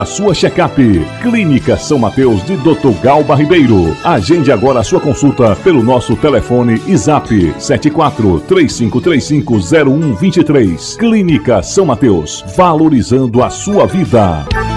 A sua check-up. Clínica São Mateus de Dr. Galba Ribeiro. Agende agora a sua consulta pelo nosso telefone e zap 74-3535-0123. Clínica São Mateus, valorizando a sua vida.